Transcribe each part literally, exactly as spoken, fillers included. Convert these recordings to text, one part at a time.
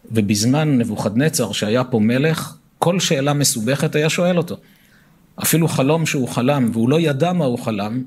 ובזמן נבוכדנצר שהיה פה מלך, כל שאלה מסובכת היה שואל אותו. אפילו חלום שהוא חלם, והוא לא ידע מה הוא חלם,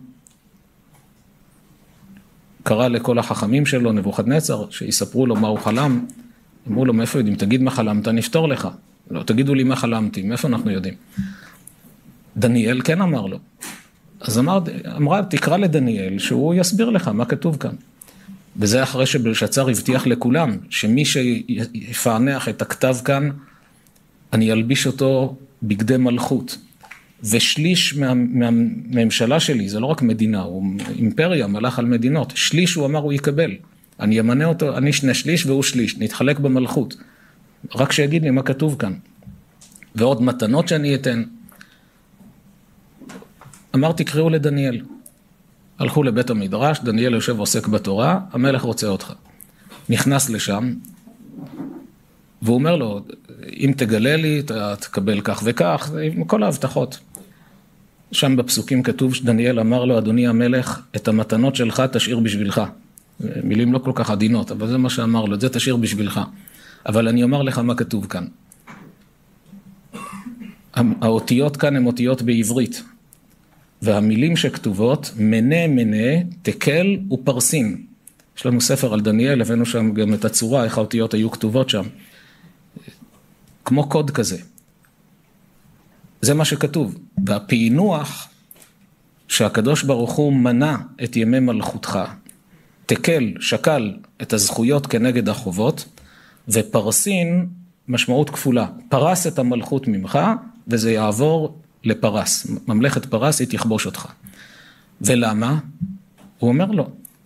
קרא לכל החכמים שלו, נבוכדנצר, שיספרו לו מה הוא חלם, אמרו לו, מאיפה יודעים? תגיד מה חלמת, נפתור לך. לא, תגידו לי מה חלמתי, מאיפה אנחנו יודעים? דניאל כן אמר לו. אז אמר, אמרה, תקרא לדניאל, שהוא יסביר לך מה כתוב כאן. וזה אחרי שבלשצר הבטיח לכולם, שמי שיפענח את הכתב כאן, אני אלביש אותו בגדי מלכות. ושליש מה, מהממשלה שלי, זה לא רק מדינה, הוא אימפריה, מלך על מדינות, שליש הוא אמר הוא יקבל. אני אמנה אותו, אני שני שליש והוא שליש, נתחלק במלכות. רק שיגיד לי מה כתוב כאן. ועוד מתנות שאני אתן. אמרתי, קראו לדניאל. הלכו לבית המדרש, דניאל יושב ועוסק בתורה, המלך רוצה אותך. נכנס לשם, והוא אומר לו, אם תגלה לי, אתה תקבל כך וכך, עם כל ההבטחות. שם בפסוקים כתוב שדניאל אמר לו, אדוני המלך, את המתנות שלך תשאיר בשבילך. מילים לא כל כך עדינות, אבל זה מה שאמר לו, את זה תשאיר בשבילך. אבל אני אומר לך מה כתוב כאן. האותיות כאן הן אותיות בעברית. והמילים שכתובות, מנה מנה, תקל ופרסין. יש לנו ספר על דניאל, הבאנו שם גם את הצורה, איך האותיות היו כתובות שם. כמו קוד כזה. זה מה שכתוב. והפענוח שהקדוש ברוך הוא מנע את ימי מלכותך, תקל, שקל את הזכויות כנגד החובות, ופרסין משמעות כפולה. פרס את המלכות ממך, וזה יעבור לפרס. ממלכת פרס היא תכבוש אותך. ולמה? הוא אומר לו,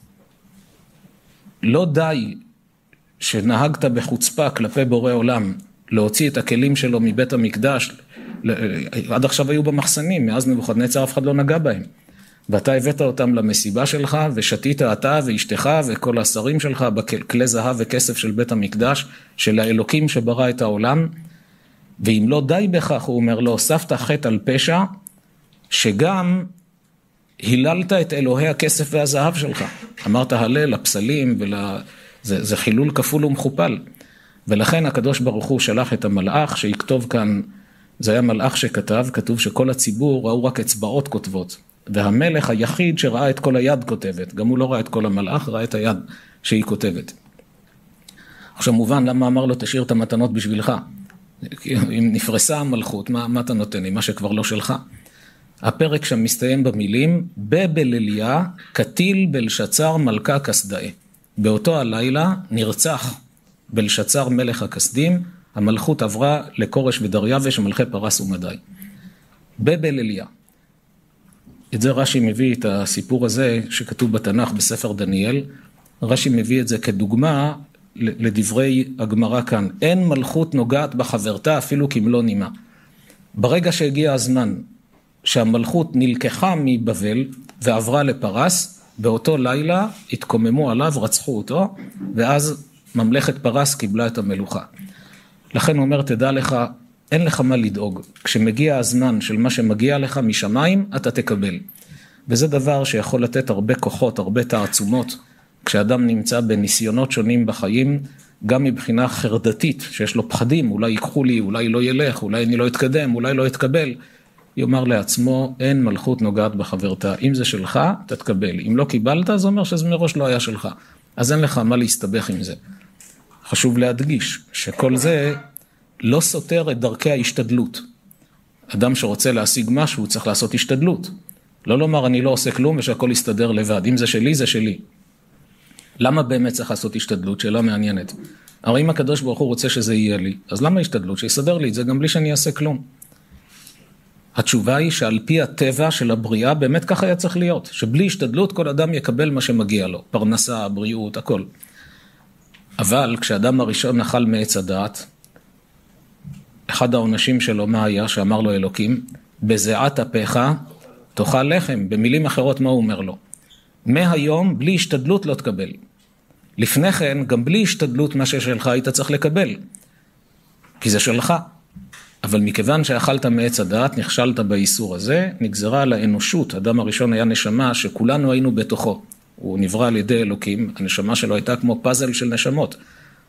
לא די שנהגת בחוצפה כלפי בורא עולם, להוציא את הכלים שלו מבית המקדש, עד עכשיו היו במחסנים, מאז נבוכדנצר אף אחד לא נגע בהם. ואתה הבאת אותם למסיבה שלך, ושתית אתה ואשתך וכל השרים שלך בכלי זהב וכסף של בית המקדש, של האלוקים שברא את העולם, ואם לא די בכך, הוא אומר לו, הוספת חטא על פשע, שגם היללת את אלוהי הכסף והזהב שלך. אמרת הלל, הפסלים, ול... זה, זה חילול כפול ומכופל. ולכן הקדוש ברוך הוא שלח את המלאך שיכתוב כאן, זה היה מלאך שכתב, כתוב שכל הציבור ראו רק אצבעות כותבות. והמלך היחיד שראה את כל היד כותבת, גם הוא לא ראה את כל המלאך, ראה את היד שהיא כותבת. עכשיו מובן למה אמר לו תשאיר את המתנות בשבילך. אם נפרסה המלכות, מה, מה אתה נותן לי? מה שכבר לא שלך. הפרק שם מסתיים במילים, בבליליה קטיל בלשצר מלכה כסדאי. באותו הלילה נרצח בלשצר מלך הכסדים, המלכות עברה לקורש ודריווש מלכי פרס ומדי. בבליליה. את זה רש"י מביא את הסיפור הזה שכתוב בתנ"ך בספר דניאל, רש"י מביא את זה כדוגמה לדברי הגמרא כאן, אין מלכות נוגעת בחברתה אפילו כמלוא נימה. ברגע שהגיע הזמן שהמלכות נלקחה מבבל ועברה לפרס, באותו לילה התקוממו עליו, רצחו אותו, ואז ממלכת פרס קיבלה את המלוכה. לכן הוא אומר, תדע לך, אין לך מה לדאוג. כשמגיע הזמן של מה שמגיע לך משמיים, אתה תקבל. וזה דבר שיכול לתת הרבה כוחות, הרבה תעצומות, כשאדם נמצא בניסיונות שונים בחיים, גם מבחינה חרדתית, שיש לו פחדים, אולי ייקחו לי, אולי לא ילך, אולי אני לא אתקדם, אולי לא אתקבל. יאמר לעצמו, אין מלכות נוגעת בחברתה. אם זה שלך, תתקבל. אם לא קיבלת, זה אומר שזה מראש לא היה שלך. אז אין לך מה להסתבך עם זה. חשוב להדגיש שכל זה לא סותר את דרכי ההשתדלות. אדם שרוצה להשיג משהו, צריך לעשות השתדלות. לא לומר, אני לא עושה כלום ושהכל יסתדר לבד. אם זה שלי, זה שלי. למה באמת צריך לעשות השתדלות? שאלה מעניינת. הרי אם הקדוש ברוך הוא רוצה שזה יהיה לי, אז למה השתדלות? שיסדר לי את זה גם בלי שאני אעשה כלום. התשובה היא שעל פי הטבע של הבריאה, באמת ככה היה צריך להיות. שבלי השתדלות כל אדם יקבל מה שמגיע לו. פרנסה, בריאות, הכל. אבל כשאדם הראשון נחל מעץ הדעת, אחד העונשים שלו מה היה? שאמר לו אלוקים, בזיעת אפיך תאכל לחם. במילים אחרות מה הוא אומר לו? מהיום בלי השתדלות לא תקבל. לפני כן גם בלי השתדלות מה ששלך היית צריך לקבל. כי זה שלך. אבל מכיוון שאכלת מעץ הדעת, נכשלת באיסור הזה, נגזרה על האנושות. האדם הראשון היה נשמה שכולנו היינו בתוכו. הוא נברא על ידי אלוקים, הנשמה שלו הייתה כמו פאזל של נשמות.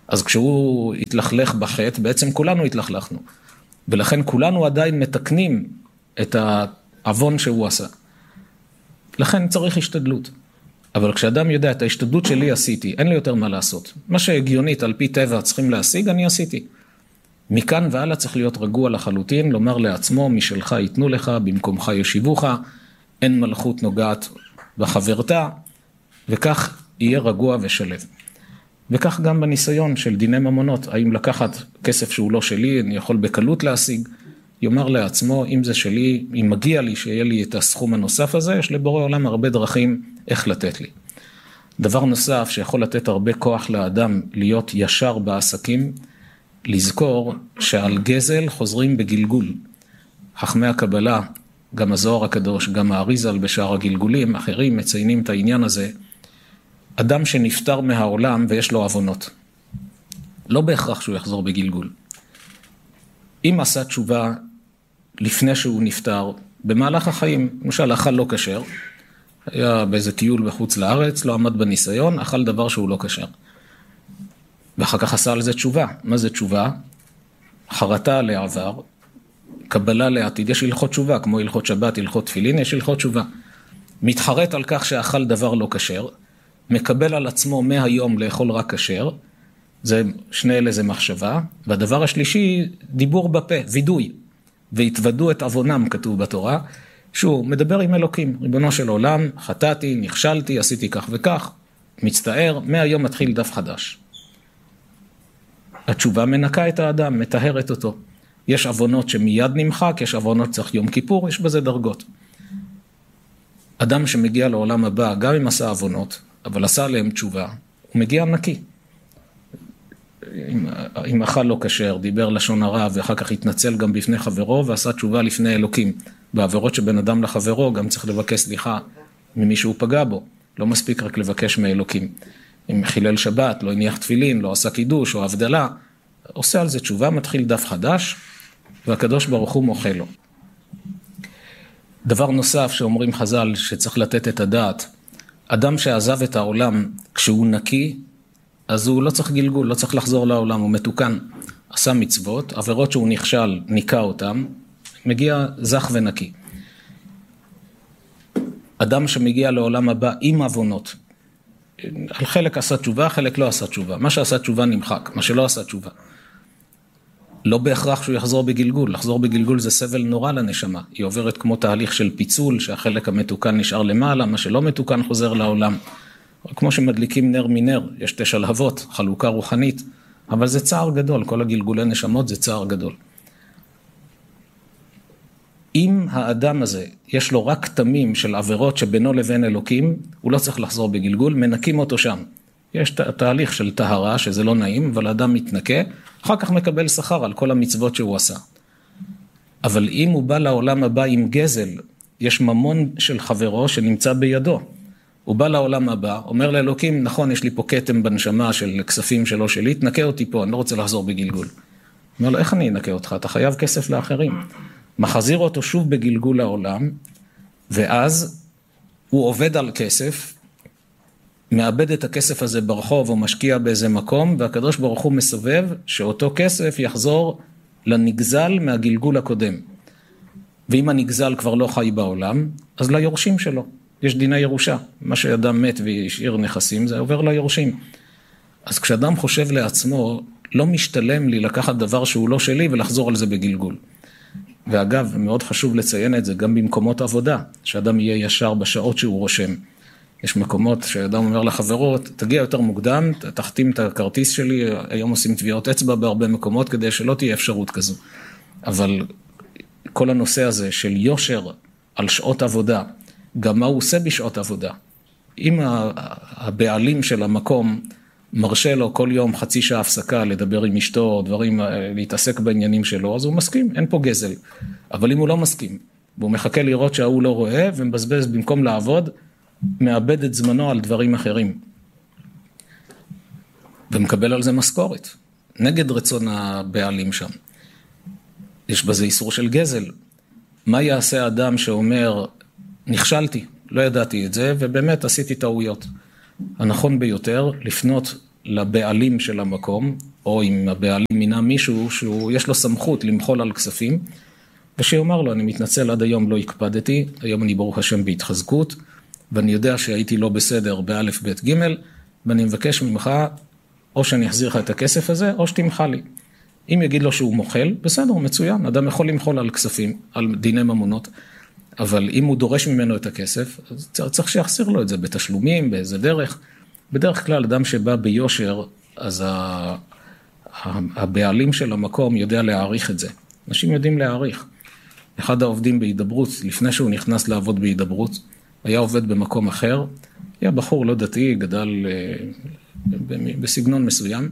אז כשהוא התלכלך בחטא, בעצם כולנו התלכלכנו. ולכן כולנו עדיין מתקנים את העוון שהוא עשה. לכן צריך השתדלות. אבל כשאדם יודע את ההשתדלות שלי עשיתי, אין לי יותר מה לעשות. מה שהגיונית על פי טבע צריכים להשיג, אני עשיתי. מכאן והלאה צריך להיות רגוע לחלוטין, לומר לעצמו, משלך ייתנו לך, במקומך ישיבוך, אין מלכות נוגעת בחברתה, וכך יהיה רגוע ושלב. וכך גם בניסיון של דיני ממונות, האם לקחת כסף שהוא לא שלי, אני יכול בקלות להשיג, יאמר לעצמו, אם זה שלי, אם מגיע לי שיהיה לי את הסכום הנוסף הזה, יש לבורא עולם הרבה דרכים איך לתת לי. דבר נוסף שיכול לתת הרבה כוח לאדם להיות ישר בעסקים, לזכור שעל גזל חוזרים בגלגול. חכמי הקבלה, גם הזוהר הקדוש, גם האריזל בשאר הגלגולים, אחרים מציינים את העניין הזה, אדם שנפטר מהעולם ויש לו עוונות. לא בהכרח שהוא יחזור בגלגול. אם עשה תשובה לפני שהוא נפטר, במהלך החיים, למשל אכל לא כשר, היה באיזה טיול בחוץ לארץ, לא עמד בניסיון, אכל דבר שהוא לא כשר. ואחר כך עשה על זה תשובה. מה זה תשובה? חרטה לעבר, קבלה לעתיד. יש הלכות תשובה, כמו הלכות שבת, הלכות תפילין, יש הלכות תשובה. מתחרט על כך שאכל דבר לא כשר, מקבל על עצמו מהיום לאכול רק כשר, זה, שני אלה זה מחשבה, והדבר השלישי, דיבור בפה, וידוי, והתוודו את עוונם, כתוב בתורה, שהוא מדבר עם אלוקים, ריבונו של עולם, חטאתי, נכשלתי, עשיתי כך וכך, מצטער, מהיום מתחיל דף חדש. התשובה מנקה את האדם, מטהרת אותו. יש עוונות שמיד נמחק, יש עוונות צריך יום כיפור, יש בזה דרגות. אדם שמגיע לעולם הבא, גם אם עשה עוונות, אבל עשה עליהם תשובה, הוא מגיע נקי. אם, אם אכל לא כשר, דיבר לשון הרע, ואחר כך התנצל גם בפני חברו, ועשה תשובה לפני אלוקים. בעבירות שבין אדם לחברו, גם צריך לבקש סליחה ממי שהוא פגע בו. לא מספיק רק לבקש מאלוקים. אם חילל שבת, לא הניח תפילין, לא עשה קידוש או הבדלה, עושה על זה תשובה, מתחיל דף חדש, והקדוש ברוך הוא מוחה לו. דבר נוסף שאומרים חז"ל שצריך לתת את הדעת, אדם שעזב את העולם כשהוא נקי, אז הוא לא צריך גלגול, לא צריך לחזור לעולם, הוא מתוקן. עשה מצוות, עבירות שהוא נכשל, ניקה אותם, מגיע זך ונקי. אדם שמגיע לעולם הבא עם עוונות, על חלק עשה תשובה, חלק לא עשה תשובה. מה שעשה תשובה נמחק, מה שלא עשה תשובה. לא בהכרח שהוא יחזור בגלגול, לחזור בגלגול זה סבל נורא לנשמה. היא עוברת כמו תהליך של פיצול, שהחלק המתוקן נשאר למעלה, מה שלא מתוקן חוזר לעולם. כמו שמדליקים נר מנר, יש תשע להבות, חלוקה רוחנית, אבל זה צער גדול, כל הגלגולי נשמות זה צער גדול. אם האדם הזה יש לו רק תמים של עבירות שבינו לבין אלוקים, הוא לא צריך לחזור בגלגול, מנקים אותו שם. יש תהליך של טהרה, שזה לא נעים, אבל האדם מתנקה, אחר כך מקבל שכר על כל המצוות שהוא עשה. אבל אם הוא בא לעולם הבא עם גזל, יש ממון של חברו שנמצא בידו. הוא בא לעולם הבא, אומר לאלוקים, נכון, יש לי פה כתם בנשמה של כספים שלו שלי, תנקה אותי פה, אני לא רוצה לחזור בגלגול. אומר לו, איך אני אנקה אותך? אתה חייב כסף לאחרים. מחזיר אותו שוב בגלגול לעולם, ואז הוא עובד על כסף, מאבד את הכסף הזה ברחוב או משקיע באיזה מקום, והקדוש ברוך הוא מסובב שאותו כסף יחזור לנגזל מהגלגול הקודם. ואם הנגזל כבר לא חי בעולם, אז ליורשים שלו. יש דיני ירושה. מה שאדם מת והשאיר נכסים, זה עובר ליורשים. אז כשאדם חושב לעצמו, לא משתלם לי לקחת דבר שהוא לא שלי ולחזור על זה בגלגול. ואגב, מאוד חשוב לציין את זה גם במקומות עבודה, שאדם יהיה ישר בשעות שהוא רושם. יש מקומות שאדם אומר לחברות, תגיע יותר מוקדם, תחתים את הכרטיס שלי, היום עושים טביעות אצבע בהרבה מקומות כדי שלא תהיה אפשרות כזו. אבל כל הנושא הזה של יושר על שעות עבודה, גם מה הוא עושה בשעות עבודה. אם הבעלים של המקום מרשה לו כל יום חצי שעה הפסקה לדבר עם אשתו, או דברים, להתעסק בעניינים שלו, אז הוא מסכים, אין פה גזל. אבל אם הוא לא מסכים, והוא מחכה לראות שההוא לא רואה, ומבזבז במקום לעבוד, מאבד את זמנו על דברים אחרים. ומקבל על זה משכורת, נגד רצון הבעלים שם. יש בזה איסור של גזל. מה יעשה אדם שאומר, נכשלתי, לא ידעתי את זה, ובאמת עשיתי טעויות. הנכון ביותר, לפנות לבעלים של המקום, או אם הבעלים מינה מישהו שיש לו סמכות למחול על כספים, ושיאמר לו, אני מתנצל, עד היום לא הקפדתי, היום אני ברוך השם בהתחזקות, ואני יודע שהייתי לא בסדר באלף בית ג', ואני מבקש ממך, או שאני אחזיר לך את הכסף הזה, או שתמחה לי. אם יגיד לו שהוא מוחל, בסדר, מצוין, אדם יכול למחול על כספים, על דיני ממונות, אבל אם הוא דורש ממנו את הכסף, אז צריך שיחסיר לו את זה בתשלומים, באיזה דרך. בדרך כלל, אדם שבא ביושר, אז הבעלים של המקום יודע להעריך את זה. אנשים יודעים להעריך. אחד העובדים בהידברות, לפני שהוא נכנס לעבוד בהידברות, היה עובד במקום אחר, היה בחור לא דתי, גדל בסגנון מסוים,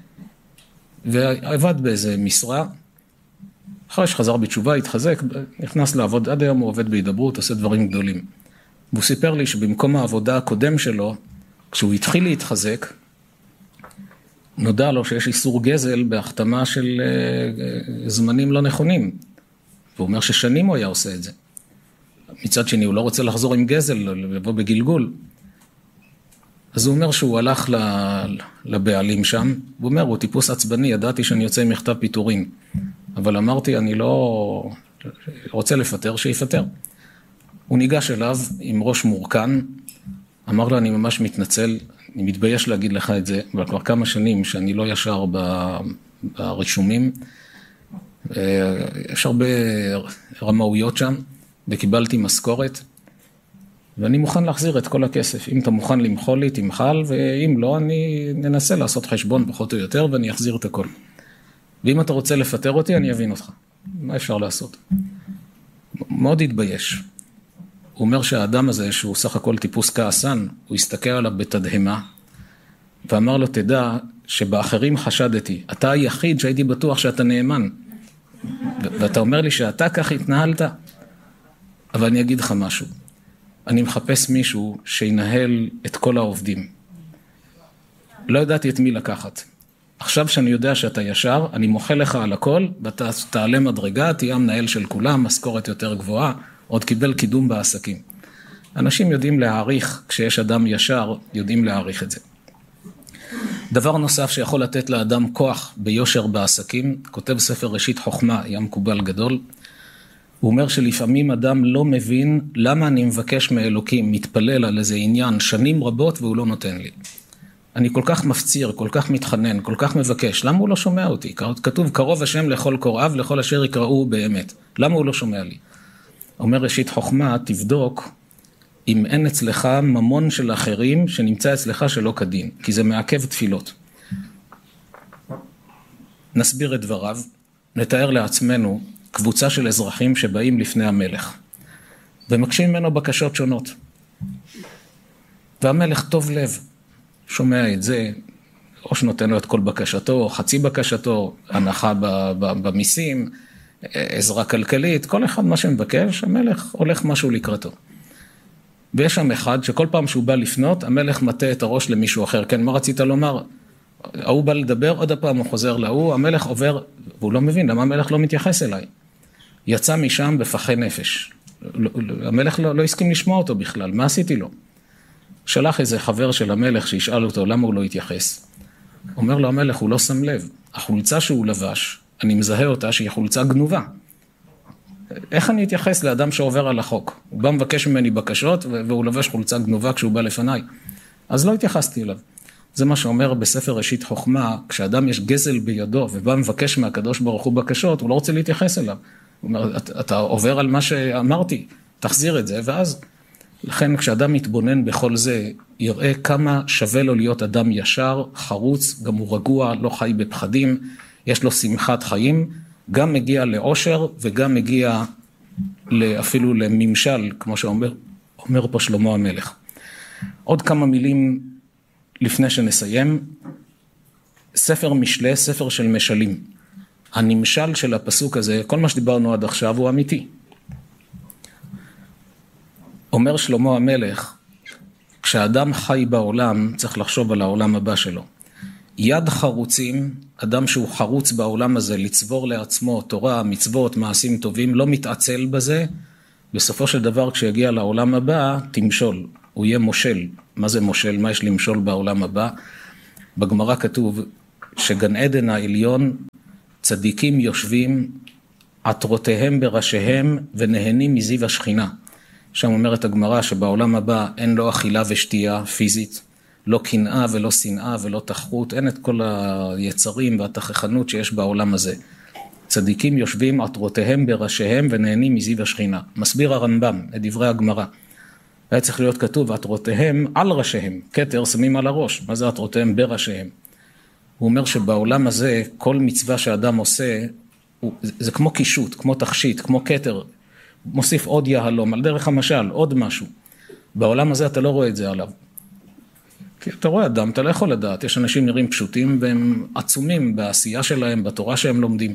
ועבד באיזה משרה, אחרי שחזר בתשובה, התחזק, נכנס לעבוד, עד היום הוא עובד בהידברות, עושה דברים גדולים. והוא סיפר לי שבמקום העבודה הקודם שלו, כשהוא התחיל להתחזק, נודע לו שיש איסור גזל בהחתמה של זמנים לא נכונים. והוא אומר ששנים הוא היה עושה את זה. מצד שני, הוא לא רוצה לחזור עם גזל, לבוא בגלגול. אז הוא אומר שהוא הלך לבעלים שם, הוא אומר, הוא טיפוס עצבני, ידעתי שאני יוצא עם מכתב פיטורים, אבל אמרתי, אני לא רוצה לפטר, שיפטר. הוא ניגש אליו עם ראש מורכן, אמר לו, אני ממש מתנצל, אני מתבייש להגיד לך את זה, אבל כבר כמה שנים שאני לא ישר ברישומים, יש הרבה רמאויות שם, וקיבלתי משכורת, ואני מוכן להחזיר את כל הכסף. אם אתה מוכן למחול לי, תמחל, ואם לא, אני ננסה לעשות חשבון פחות או יותר, ואני אחזיר את הכל. ואם אתה רוצה לפטר אותי, אני אבין אותך. מה אפשר לעשות? מאוד התבייש. הוא אומר שהאדם הזה, שהוא סך הכל טיפוס כעסן, הוא הסתכל עליו בתדהמה, ואמר לו, תדע שבאחרים חשדתי. אתה היחיד שהייתי בטוח שאתה נאמן. ואתה אומר לי שאתה כך התנהלת, אבל אני אגיד לך משהו. אני מחפש מישהו שינהל את כל העובדים. לא ידעתי את מי לקחת. עכשיו שאני יודע שאתה ישר, אני מוחל לך על הכל, ואתה תעלה מדרגה, תהיה המנהל של כולם, משכורת יותר גבוהה, עוד קיבל קידום בעסקים. אנשים יודעים להעריך, כשיש אדם ישר, יודעים להעריך את זה. דבר נוסף שיכול לתת לאדם כוח ביושר בעסקים, כותב ספר ראשית חוכמה, היה מקובל גדול, הוא אומר שלפעמים אדם לא מבין למה אני מבקש מאלוקים, מתפלל על איזה עניין שנים רבות והוא לא נותן לי. אני כל כך מפציר, כל כך מתחנן, כל כך מבקש, למה הוא לא שומע אותי? כתוב קרוב השם לכל קוראיו, לכל אשר יקראו באמת. למה הוא לא שומע לי? אומר ראשית חוכמה, תבדוק אם אין אצלך ממון של אחרים שנמצא אצלך שלא כדין, כי זה מעכב תפילות. נסביר את דבריו, נתאר לעצמנו קבוצה של אזרחים שבאים לפני המלך, ומקשים ממנו בקשות שונות. והמלך טוב לב, שומע את זה, או שנותן לו את כל בקשתו, או חצי בקשתו, הנחה במיסים, עזרה כלכלית, כל אחד מה שמבקש, המלך הולך משהו לקראתו. ויש שם אחד שכל פעם שהוא בא לפנות, המלך מטה את הראש למישהו אחר. כן, מה רצית לומר? הוא בא לדבר, עוד הפעם הוא חוזר להוא, המלך עובר, והוא לא מבין, למה המלך לא מתייחס אליי? יצא משם בפחי נפש. המלך לא, לא הסכים לשמוע אותו בכלל, מה עשיתי לו? שלח איזה חבר של המלך שישאל אותו למה הוא לא התייחס. אומר לו המלך, הוא לא שם לב. החולצה שהוא לבש, אני מזהה אותה שהיא חולצה גנובה. איך אני אתייחס לאדם שעובר על החוק? הוא בא מבקש ממני בקשות והוא לבש חולצה גנובה כשהוא בא לפניי. אז לא התייחסתי אליו. זה מה שאומר בספר ראשית חוכמה, כשאדם יש גזל בידו ובא מבקש מהקדוש ברוך הוא בקשות, הוא לא רוצה להתייחס אליו. הוא אומר, אתה, אתה עובר על מה שאמרתי, תחזיר את זה, ואז לכן כשאדם מתבונן בכל זה, יראה כמה שווה לו להיות אדם ישר, חרוץ, גם הוא רגוע, לא חי בפחדים, יש לו שמחת חיים, גם מגיע לעושר וגם מגיע אפילו לממשל, כמו שאומר אומר פה שלמה המלך. עוד כמה מילים לפני שנסיים, ספר משלי, ספר של משלים. הנמשל של הפסוק הזה, כל מה שדיברנו עד עכשיו הוא אמיתי. אומר שלמה המלך, כשאדם חי בעולם צריך לחשוב על העולם הבא שלו. יד חרוצים, אדם שהוא חרוץ בעולם הזה, לצבור לעצמו תורה, מצוות, מעשים טובים, לא מתעצל בזה, בסופו של דבר כשיגיע לעולם הבא, תמשול, הוא יהיה מושל. מה זה מושל? מה יש למשול בעולם הבא? בגמרא כתוב שגן עדן העליון צדיקים יושבים עטרותיהם בראשיהם ונהנים מזיו השכינה. שם אומרת הגמרא שבעולם הבא אין לו אכילה ושתייה פיזית, לא קנאה ולא שנאה ולא תחרות, אין את כל היצרים והתכחנות שיש בעולם הזה. צדיקים יושבים עטרותיהם בראשיהם ונהנים מזיו השכינה. מסביר הרמב"ם את דברי הגמרא. היה צריך להיות כתוב עטרותיהם על ראשיהם, כתר שמים על הראש. מה זה עטרותיהם בראשיהם? הוא אומר שבעולם הזה כל מצווה שאדם עושה, הוא, זה כמו קישוט, כמו תכשיט, כמו כתר, מוסיף עוד יהלום, על דרך המשל, עוד משהו. בעולם הזה אתה לא רואה את זה עליו. כי אתה רואה אדם, אתה לא יכול לדעת, יש אנשים נראים פשוטים והם עצומים בעשייה שלהם, בתורה שהם לומדים.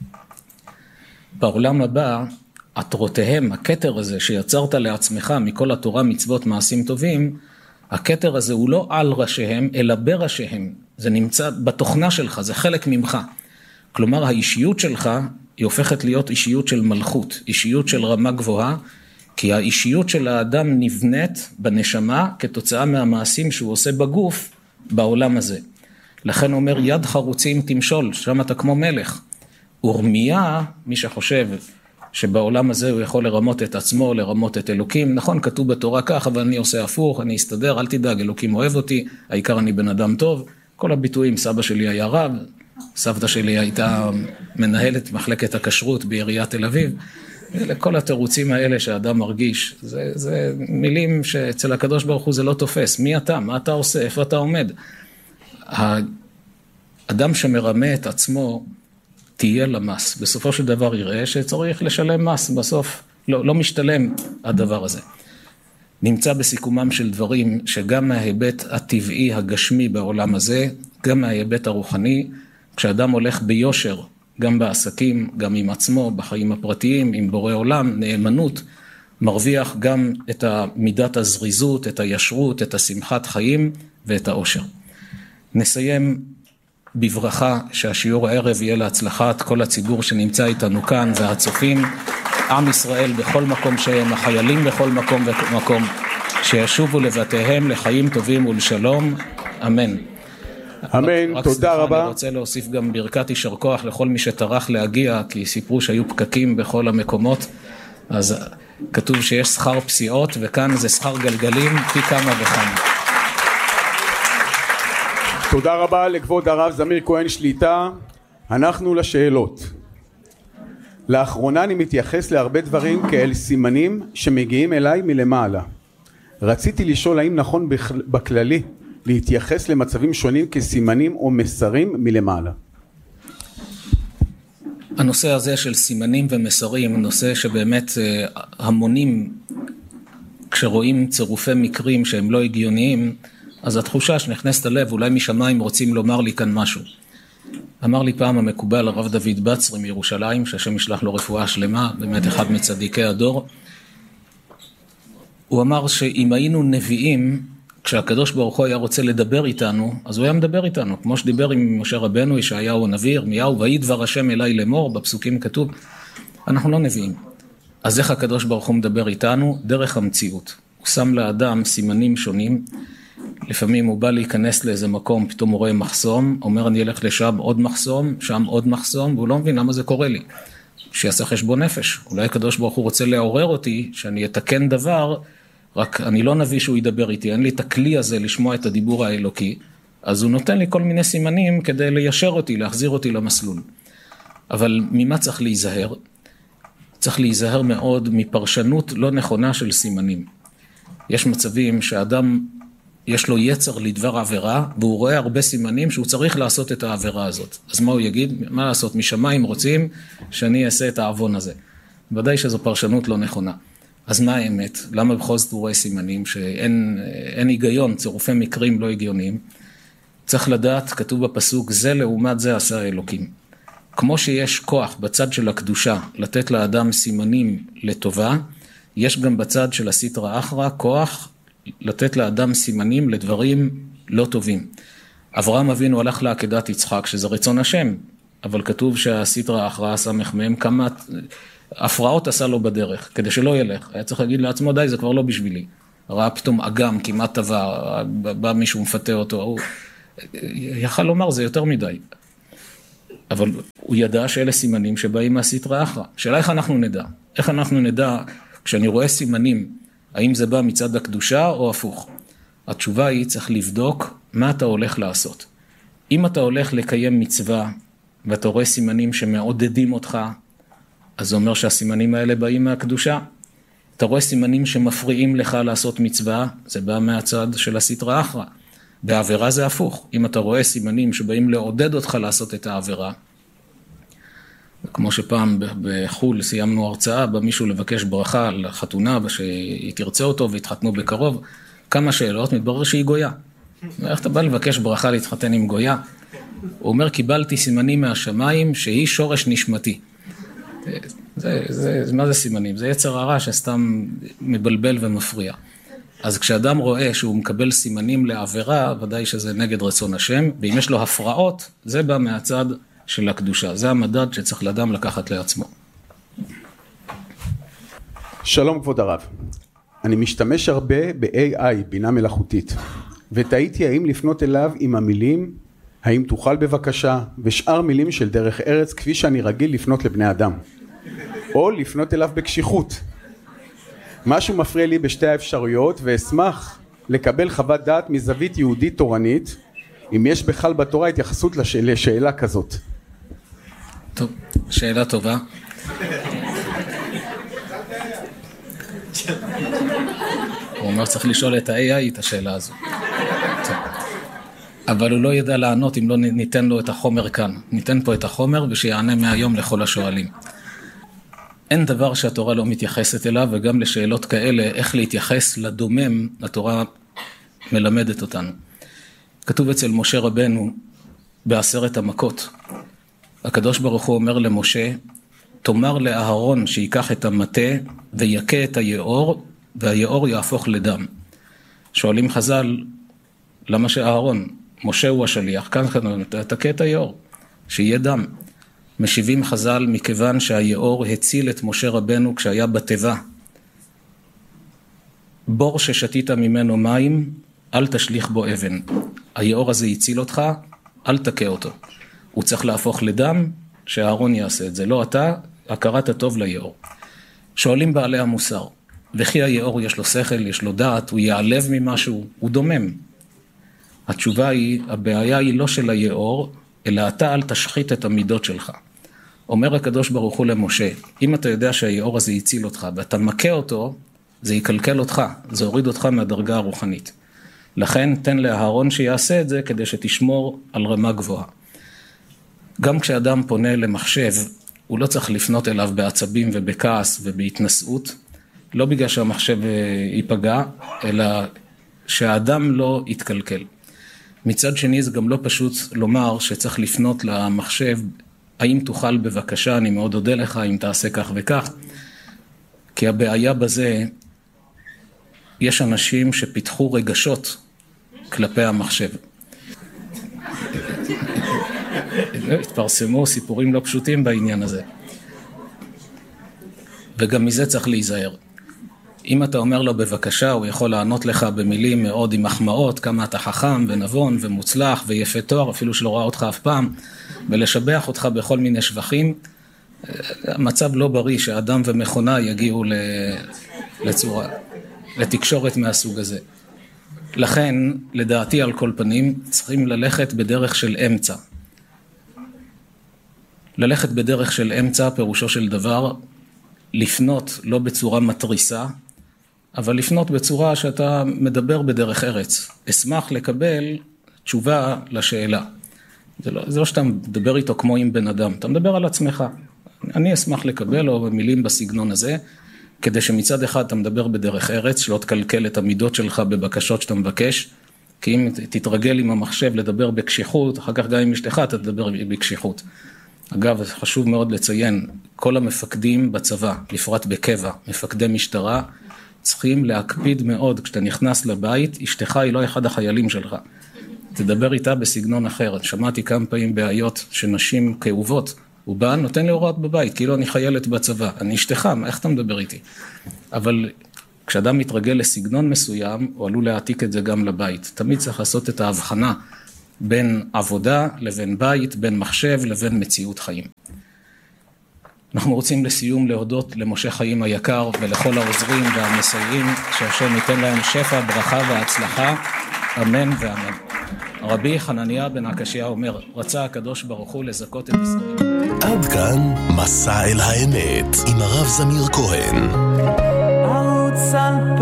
בעולם הבא, עטרותיהם, הכתר הזה שיצרת לעצמך מכל התורה מצוות מעשים טובים, הכתר הזה הוא לא על ראשיהם, אלא בראשיהם. זה נמצא בתוכנה שלך, זה חלק ממך. כלומר, האישיות שלך היא הופכת להיות אישיות של מלכות, אישיות של רמה גבוהה, כי האישיות של האדם נבנית בנשמה כתוצאה מהמעשים שהוא עושה בגוף בעולם הזה. לכן הוא אומר, יד חרוצים תמשול, שם אתה כמו מלך. ורמיה, מי שחושב שבעולם הזה הוא יכול לרמות את עצמו, לרמות את אלוקים, נכון, כתוב בתורה כך, אבל אני עושה הפוך, אני אסתדר, אל תדאג, אלוקים אוהב אותי, העיקר אני בן אדם טוב. כל הביטויים, סבא שלי היה רב, סבתא שלי הייתה מנהלת מחלקת הכשרות בעיריית תל אביב. כל התירוצים האלה שהאדם מרגיש, זה, זה מילים שאצל הקדוש ברוך הוא זה לא תופס. מי אתה? מה אתה עושה? איפה אתה עומד? האדם שמרמה את עצמו תהיה למס. בסופו של דבר יראה שצריך לשלם מס. בסוף לא, לא משתלם הדבר הזה. נמצא בסיכומם של דברים שגם מההיבט הטבעי הגשמי בעולם הזה, גם מההיבט הרוחני, כשאדם הולך ביושר, גם בעסקים, גם עם עצמו, בחיים הפרטיים, עם בורא עולם, נאמנות, מרוויח גם את מידת הזריזות, את הישרות, את השמחת חיים ואת האושר. נסיים בברכה שהשיעור הערב יהיה להצלחת כל הציבור שנמצא איתנו כאן והצופים, עם ישראל בכל מקום שהם, החיילים בכל מקום ומקום, שישובו לבתיהם לחיים טובים ולשלום, אמן. אמן, תודה רבה. אני רוצה להוסיף גם ברכת יישר כוח לכל מי שטרח להגיע, כי סיפרו שהיו פקקים בכל המקומות, אז כתוב שיש שכר פסיעות, וכאן זה שכר גלגלים, פי כמה וכמה. תודה רבה לכבוד הרב זמיר כהן שליטה. אנחנו לשאלות. לאחרונה אני מתייחס להרבה דברים כאל סימנים שמגיעים אליי מלמעלה. רציתי לשאול האם נכון בכללי להתייחס למצבים שונים כסימנים או מסרים מלמעלה. הנושא הזה של סימנים ומסרים, נושא שבאמת המונים, כשרואים צירופי מקרים שהם לא הגיוניים, אז התחושה שנכנסת הלב, אולי משמיים רוצים לומר לי כאן משהו. אמר לי פעם המקובל הרב דוד בצרי מירושלים, שהשם ישלח לו רפואה שלמה, באמת אחד מצדיקי הדור. הוא אמר שאם היינו נביאים, כשהקדוש ברוך הוא היה רוצה לדבר איתנו, אז הוא היה מדבר איתנו, כמו שדיבר עם משה רבנו, ישעיהו הנביא, ירמיהו, ויהי דבר השם אליי לאמור, בפסוקים כתוב, אנחנו לא נביאים. אז איך הקדוש ברוך הוא מדבר איתנו? דרך המציאות. הוא שם לאדם סימנים שונים, לפעמים הוא בא להיכנס לאיזה מקום, פתאום הוא רואה מחסום, אומר אני אלך לשם עוד מחסום, שם עוד מחסום, והוא לא מבין למה זה קורה לי. שיעשה חשבון נפש. אולי הקדוש ברוך הוא רוצה לעורר אותי, שאני אתקן דבר, רק אני לא נביא שהוא ידבר איתי, אין לי את הכלי הזה לשמוע את הדיבור האלוקי, אז הוא נותן לי כל מיני סימנים כדי ליישר אותי, להחזיר אותי למסלול. אבל ממה צריך להיזהר? צריך להיזהר מאוד מפרשנות לא נכונה של סימנים. יש מצבים שהאדם יש לו יצר לדבר עבירה, והוא רואה הרבה סימנים שהוא צריך לעשות את העבירה הזאת. אז מה הוא יגיד? מה לעשות? משמיים רוצים שאני אעשה את העוון הזה. ודאי שזו פרשנות לא נכונה. אז מה האמת? למה בכל זאת הוא רואה סימנים שאין אין היגיון, צירופי מקרים לא הגיוניים? צריך לדעת, כתוב בפסוק, זה לעומת זה עשה האלוקים. כמו שיש כוח בצד של הקדושה לתת לאדם סימנים לטובה, יש גם בצד של הסטרא אחרא כוח לתת לאדם סימנים לדברים לא טובים. אברהם אבינו הלך לעקדת יצחק, שזה רצון השם, אבל כתוב שהסטרא אחרא סמך מהם כמה הפרעות עשה לו בדרך, כדי שלא ילך. היה צריך להגיד לעצמו, די, זה כבר לא בשבילי. ראה פתאום אגם, כמעט טבע, בא מישהו מפתה אותו, הוא, יכל לומר זה יותר מדי. אבל הוא ידע שאלה סימנים שבאים מהסטרא אחרא. שאלה איך אנחנו נדע? איך אנחנו נדע כשאני רואה סימנים, האם זה בא מצד הקדושה או הפוך? התשובה היא צריך לבדוק מה אתה הולך לעשות. אם אתה הולך לקיים מצווה ואתה רואה סימנים שמעודדים אותך, אז זה אומר שהסימנים האלה באים מהקדושה. אתה רואה סימנים שמפריעים לך לעשות מצווה, זה בא מהצד של הסטרא אחרא. בעבירה זה הפוך. אם אתה רואה סימנים שבאים לעודד אותך לעשות את העבירה, כמו שפעם בחול סיימנו הרצאה, בא מישהו לבקש ברכה על חתונה שהיא תרצה אותו והתחתנו בקרוב, כמה שאלות, מתברר שהיא גויה. איך אתה בא לבקש ברכה להתחתן עם גויה? הוא אומר, קיבלתי סימנים מהשמיים שהיא שורש נשמתי. זה, זה, מה זה סימנים? זה יצר הרע שסתם מבלבל ומפריע. אז כשאדם רואה שהוא מקבל סימנים לעבירה, ודאי שזה נגד רצון השם, ואם יש לו הפרעות, זה בא מהצד של הקדושה. זה המדד שצריך לאדם לקחת לעצמו. שלום כבוד הרב. אני משתמש הרבה ב-איי איי, בינה מלאכותית, ותהיתי האם לפנות אליו עם המילים, האם תוכל בבקשה, ושאר מילים של דרך ארץ, כפי שאני רגיל לפנות לבני אדם, או לפנות אליו בקשיחות. משהו מפריע לי בשתי האפשרויות, ואשמח לקבל חוות דעת מזווית יהודית תורנית, אם יש בכלל בתורה התייחסות לש... לשאלה כזאת. טוב, שאלה טובה. הוא אומר צריך לשאול את ה-איי איי את השאלה הזו. טוב. אבל הוא לא ידע לענות אם לא ניתן לו את החומר כאן. ניתן פה את החומר ושיענה מהיום לכל השואלים. אין דבר שהתורה לא מתייחסת אליו, וגם לשאלות כאלה, איך להתייחס לדומם, התורה מלמדת אותנו. כתוב אצל משה רבנו בעשרת המכות. הקדוש ברוך הוא אומר למשה, תאמר לאהרון שיקח את המטה ויקה את היאור, והיאור יהפוך לדם. שואלים חז"ל, למה שאהרון? משה הוא השליח, כאן תקה את היאור, שיהיה דם. משיבים חז"ל מכיוון שהיאור הציל את משה רבנו כשהיה בתיבה. בור ששתית ממנו מים, אל תשליך בו אבן. היאור הזה הציל אותך, אל תקה אותו. הוא צריך להפוך לדם, שהאהרון יעשה את זה. לא אתה, הכרת הטוב ליאור. שואלים בעלי המוסר, וכי היאור יש לו שכל, יש לו דעת, הוא יעלב ממשהו, הוא דומם. התשובה היא, הבעיה היא לא של היאור, אלא אתה אל תשחית את המידות שלך. אומר הקדוש ברוך הוא למשה, אם אתה יודע שהיאור הזה הציל אותך, ואתה מכה אותו, זה יקלקל אותך, זה הוריד אותך מהדרגה הרוחנית. לכן תן לאהרון שיעשה את זה, כדי שתשמור על רמה גבוהה. גם כשאדם פונה למחשב, הוא לא צריך לפנות אליו בעצבים ובכעס ובהתנשאות, לא בגלל שהמחשב ייפגע, אלא שהאדם לא יתקלקל. מצד שני זה גם לא פשוט לומר שצריך לפנות למחשב, האם תוכל בבקשה, אני מאוד אודה לך, אם תעשה כך וכך, כי הבעיה בזה, יש אנשים שפיתחו רגשות כלפי המחשב. התפרסמו סיפורים לא פשוטים בעניין הזה. וגם מזה צריך להיזהר. אם אתה אומר לו בבקשה, הוא יכול לענות לך במילים מאוד עם מחמאות, כמה אתה חכם ונבון ומוצלח ויפה תואר, אפילו שלא ראה אותך אף פעם, ולשבח אותך בכל מיני שבחים. המצב לא בריא שאדם ומכונה יגיעו לצורה, לתקשורת מהסוג הזה. לכן, לדעתי על כל פנים, צריכים ללכת בדרך של אמצע. ללכת בדרך של אמצע, פירושו של דבר, לפנות לא בצורה מטריסה, אבל לפנות בצורה שאתה מדבר בדרך ארץ. אשמח לקבל תשובה לשאלה. זה לא, זה לא שאתה מדבר איתו כמו עם בן אדם, אתה מדבר על עצמך. אני אשמח לקבל או מילים בסגנון הזה, כדי שמצד אחד אתה מדבר בדרך ארץ, שלא תקלקל את המידות שלך בבקשות שאתה מבקש, כי אם תתרגל עם המחשב לדבר בקשיחות, אחר כך גם עם אשתך אתה תדבר בקשיחות. אגב, חשוב מאוד לציין, כל המפקדים בצבא, לפרט בקבע, מפקדי משטרה, צריכים להקפיד מאוד, כשאתה נכנס לבית, אשתך היא לא אחד החיילים שלך. תדבר איתה בסגנון אחר. שמעתי כמה פעמים בעיות שנשים כאובות, הוא בא, נותן לי הוראות בבית, כאילו אני חיילת בצבא, אני אשתך, איך אתה מדבר איתי? אבל כשאדם מתרגל לסגנון מסוים, הוא עלול להעתיק את זה גם לבית. תמיד צריך לעשות את ההבחנה בין עבודה לבין בית, בין מחשב לבין מציאות חיים. אנחנו רוצים לסיום להודות למשה חיים היקר ולכל העוזרים והמסייעים, שהשם ייתן להם שפע, ברכה והצלחה, אמן ואמן. רבי חנניה בן עקשיא אומר, רצה הקדוש ברוך הוא לזכות את ישראל. עד כאן מסע אל האמת עם הרב זמיר כהן. ערוץ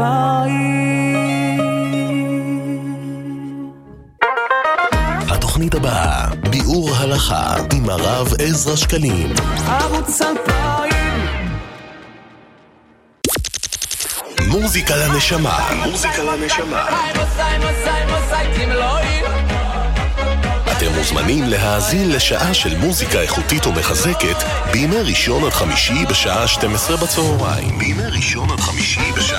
אלפיים. התוכנית הבאה, ביאור הלכה עם הרב עזרא שקלים. ערוץ אלפיים. מוזיקה לנשמה. מוזיקה לנשמה. אתם מוזמנים להאזין לשעה של מוזיקה איכותית ומחזקת בימי ראשון עד חמישי בשעה שתים עשרה בצהריים. בימי ראשון עד חמישי בשעה